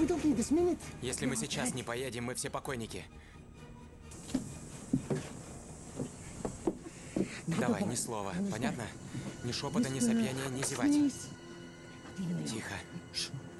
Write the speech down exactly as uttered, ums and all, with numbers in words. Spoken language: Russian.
Если мы сейчас не поедем, мы все покойники. Давай, ни слова, понятно? Ни шепота, ни сопения, ни зевать. Тихо.